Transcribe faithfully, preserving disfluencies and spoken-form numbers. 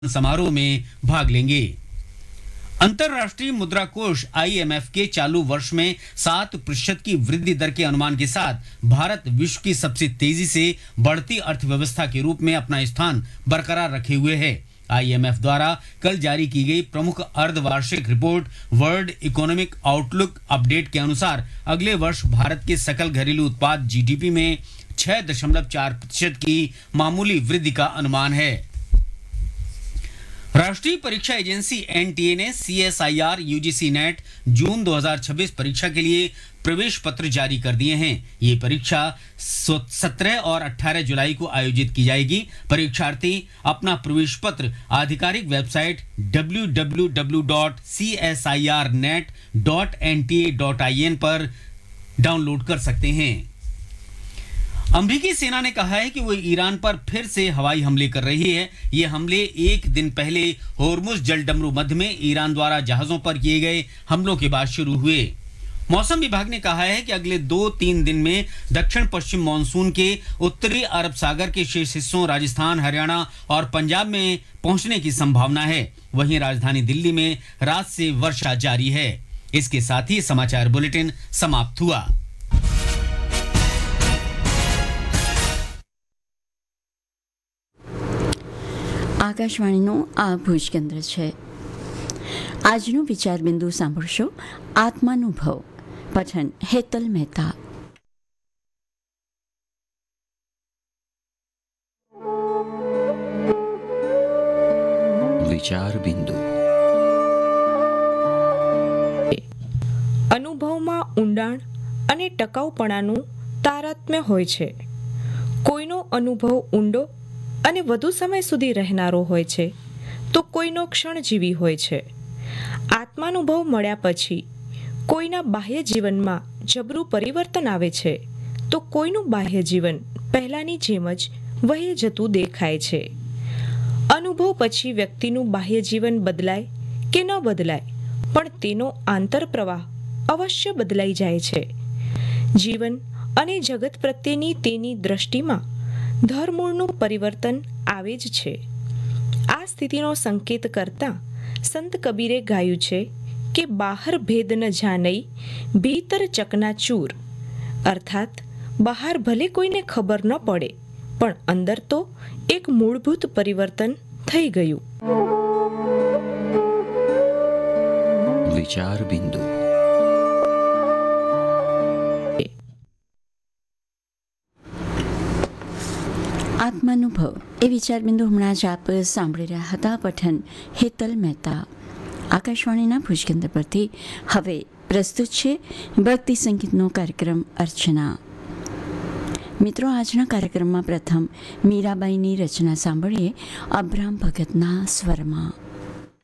समारोह में भाग लेंगे। अंतर्राष्ट्रीय मुद्रा कोष आई एम एफ के चालू वर्ष में सात प्रतिशत की वृद्धि दर के अनुमान के साथ भारत विश्व की सबसे तेजी से बढ़ती अर्थव्यवस्था के रूप में अपना स्थान बरकरार रखे हुए है। आई एम एफ द्वारा कल जारी की गई प्रमुख अर्धवार्षिक report world economic outlook update के अनुसार अगले वर्ष भारत के सकल घरेलू उत्पाद जी डी पी में छह दशमलव चार प्रतिशत की मामूली वृद्धि का अनुमान है। राष्ट्रीय परीक्षा एजेंसी एन टी ए ने C S I R you ji C net जून दो हज़ार छब्बीस परीक्षा के लिए प्रवेश पत्र जारी कर दिए हैं। ये परीक्षा सत्रह और अठारह जुलाई को आयोजित की जाएगी। परीक्षार्थी अपना प्रवेश पत्र आधिकारिक website W W W dot C S I R net dot N T A dot I N पर डाउनलोड कर सकते हैं। अमेरिकी सेना ने कहा है कि वो ईरान पर फिर से हवाई हमले कर रही है। ये हमले एक दिन पहले होर्मुज जलडमरू मध्य में ईरान द्वारा जहाजों पर किए गए हमलों के बाद शुरू हुए। मौसम विभाग ने कहा है कि अगले दो तीन दिन में दक्षिण पश्चिम मानसून के उत्तरी अरब सागर के शेष हिस्सों राजस्थान, हरियाणा और पंजाब में पहुंचने की संभावना है। वहीं राजधानी दिल्ली में रात से वर्षा जारी है। इसके साथ ही समाचार बुलेटिन समाप्त हुआ। આકાશવાણીનું આ ભુજ કેન્દ્ર છે। આજનું વિચાર બિંદુ સાંભળશો આત્માનુભવ, પઠન હેતલ મહેતા। વિચાર બિંદુ અનુભવમાં ઊંડાણ અને ટકાઉપણાનું તારતમ્ય હોય છે। કોઈનો અનુભવ ઊંડો અને વધુ સમય સુધી રહેનારો હોય છે તો કોઈનો ક્ષણજીવી હોય છે। આત્માનુભવ મળ્યા પછી કોઈના બાહ્ય જીવનમાં જબરું પરિવર્તન આવે છે તો કોઈનું બાહ્ય જીવન પહેલાંની જેમ જ વહી જતું દેખાય છે। અનુભવ પછી વ્યક્તિનું બાહ્ય જીવન બદલાય કે ન બદલાય પણ તેનો આંતરપ્રવાહ અવશ્ય બદલાઈ જાય છે। જીવન અને જગત પ્રત્યેની તેની દ્રષ્ટિમાં ધરમૂળનું પરિવર્તન આવે જ છે। આ સ્થિતિનો સંકેત કરતા સંત કબીરે ગાયું છે કે બહાર ભેદ ન જાનઈ ભીતર ચકનાચૂર, અર્થાત બહાર ભલે કોઈને ખબર ન પડે પણ અંદર તો એક મૂળભૂત પરિવર્તન થઈ ગયું। વિચાર બિંદુ આત્માનુભવ એ વિચારબિંદુ હમણાં જ આપ સાંભળી રહ્યા હતા। પઠન હેતલ મહેતા। આકાશવાણીના ભુજ કેન્દ્ર પરથી હવે પ્રસ્તુત છે ભક્તિ સંગીતનો કાર્યક્રમ અર્ચના। મિત્રો, આજના કાર્યક્રમમાં પ્રથમ મીરાબાઈની રચના સાંભળીએ અબ્રામ ભગતના સ્વરમાં।